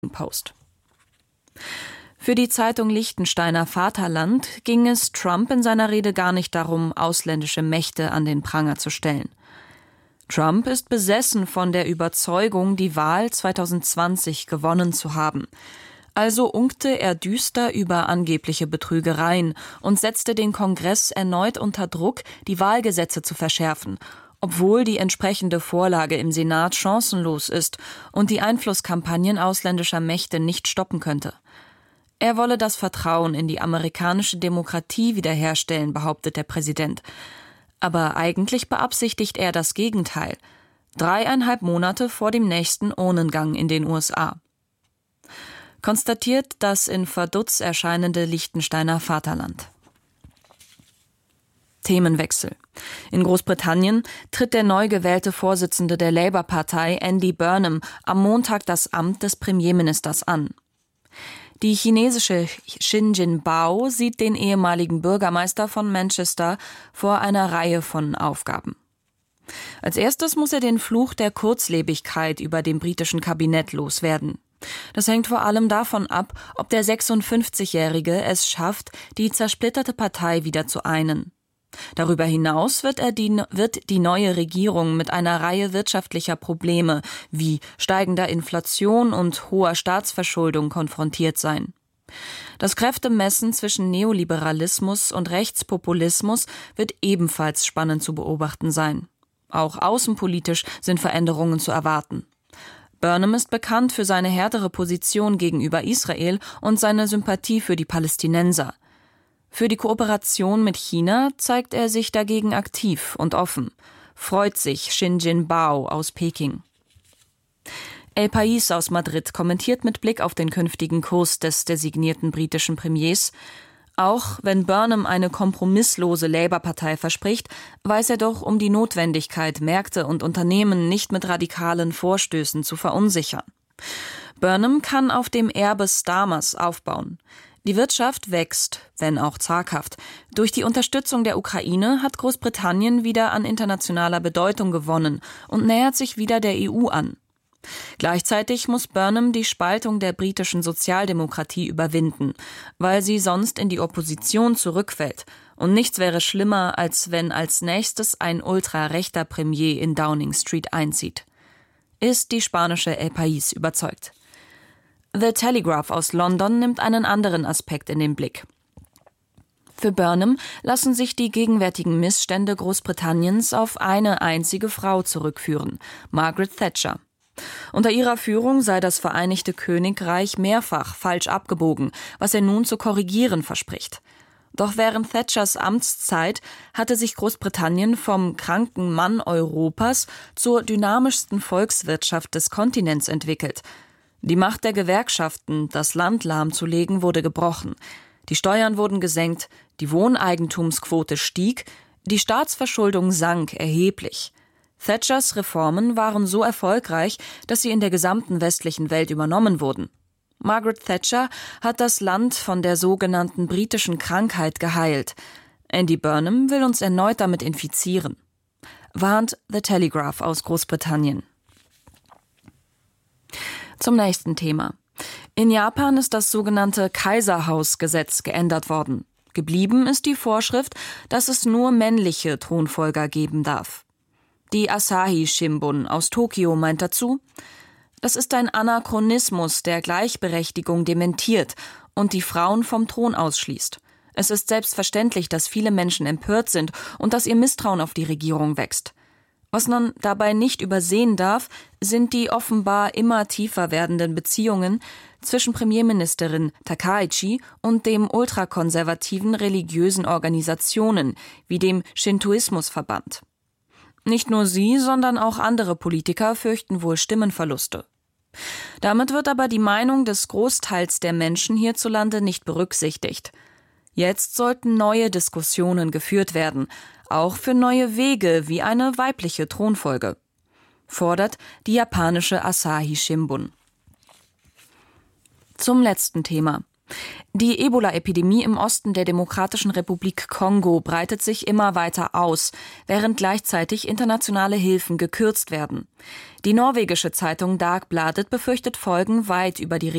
Post. Für die Zeitung Liechtensteiner Vaterland ging es Trump in seiner Rede gar nicht darum, ausländische Mächte an den Pranger zu stellen. Trump ist besessen von der Überzeugung, die Wahl 2020 gewonnen zu haben. Also unkte er düster über angebliche Betrügereien und setzte den Kongress erneut unter Druck, die Wahlgesetze zu verschärfen, obwohl die entsprechende Vorlage im Senat chancenlos ist und die Einflusskampagnen ausländischer Mächte nicht stoppen könnte. Er wolle das Vertrauen in die amerikanische Demokratie wiederherstellen, behauptet der Präsident. Aber eigentlich beabsichtigt er das Gegenteil. 3,5 Monate vor dem nächsten Urnengang in den USA. Konstatiert das in Verdutz erscheinende Liechtensteiner Vaterland. Themenwechsel. In Großbritannien tritt der neu gewählte Vorsitzende der Labour-Partei, Andy Burnham, am Montag das Amt des Premierministers an. Die chinesische Xi Jinping sieht den ehemaligen Bürgermeister von Manchester vor einer Reihe von Aufgaben. Als erstes muss er den Fluch der Kurzlebigkeit über dem britischen Kabinett loswerden. Das hängt vor allem davon ab, ob der 56-Jährige es schafft, die zersplitterte Partei wieder zu einen. Darüber hinaus wird die neue Regierung mit einer Reihe wirtschaftlicher Probleme wie steigender Inflation und hoher Staatsverschuldung konfrontiert sein. Das Kräftemessen zwischen Neoliberalismus und Rechtspopulismus wird ebenfalls spannend zu beobachten sein. Auch außenpolitisch sind Veränderungen zu erwarten. Burnham ist bekannt für seine härtere Position gegenüber Israel und seine Sympathie für die Palästinenser. Für die Kooperation mit China zeigt er sich dagegen aktiv und offen, freut sich Xi Jinping aus Peking. El País aus Madrid kommentiert mit Blick auf den künftigen Kurs des designierten britischen Premiers: Auch wenn Burnham eine kompromisslose Labour-Partei verspricht, weiß er doch um die Notwendigkeit, Märkte und Unternehmen nicht mit radikalen Vorstößen zu verunsichern. Burnham kann auf dem Erbe Starmers aufbauen. Die Wirtschaft wächst, wenn auch zaghaft. Durch die Unterstützung der Ukraine hat Großbritannien wieder an internationaler Bedeutung gewonnen und nähert sich wieder der EU an. Gleichzeitig muss Burnham die Spaltung der britischen Sozialdemokratie überwinden, weil sie sonst in die Opposition zurückfällt. Und nichts wäre schlimmer, als wenn als nächstes ein ultrarechter Premier in Downing Street einzieht. Ist die spanische El País überzeugt. The Telegraph aus London nimmt einen anderen Aspekt in den Blick. Für Burnham lassen sich die gegenwärtigen Missstände Großbritanniens auf eine einzige Frau zurückführen, Margaret Thatcher. Unter ihrer Führung sei das Vereinigte Königreich mehrfach falsch abgebogen, was er nun zu korrigieren verspricht. Doch während Thatchers Amtszeit hatte sich Großbritannien vom kranken Mann Europas zur dynamischsten Volkswirtschaft des Kontinents entwickelt. Die Macht der Gewerkschaften, das Land lahmzulegen, wurde gebrochen. Die Steuern wurden gesenkt, die Wohneigentumsquote stieg, die Staatsverschuldung sank erheblich. Thatchers Reformen waren so erfolgreich, dass sie in der gesamten westlichen Welt übernommen wurden. Margaret Thatcher hat das Land von der sogenannten britischen Krankheit geheilt. Andy Burnham will uns erneut damit infizieren, warnt The Telegraph aus Großbritannien. Zum nächsten Thema. In Japan ist das sogenannte Kaiserhausgesetz geändert worden. Geblieben ist die Vorschrift, dass es nur männliche Thronfolger geben darf. Die Asahi Shimbun aus Tokio meint dazu: Das ist ein Anachronismus, der Gleichberechtigung dementiert und die Frauen vom Thron ausschließt. Es ist selbstverständlich, dass viele Menschen empört sind und dass ihr Misstrauen auf die Regierung wächst. Was man dabei nicht übersehen darf, sind die offenbar immer tiefer werdenden Beziehungen zwischen Premierministerin Takaichi und dem ultrakonservativen religiösen Organisationen wie dem Shintoismusverband. Nicht nur sie, sondern auch andere Politiker fürchten wohl Stimmenverluste. Damit wird aber die Meinung des Großteils der Menschen hierzulande nicht berücksichtigt. Jetzt sollten neue Diskussionen geführt werden, auch für neue Wege wie eine weibliche Thronfolge, fordert die japanische Asahi Shimbun. Zum letzten Thema. Die Ebola-Epidemie im Osten der Demokratischen Republik Kongo breitet sich immer weiter aus, während gleichzeitig internationale Hilfen gekürzt werden. Die norwegische Zeitung Dagbladet befürchtet Folgen weit über die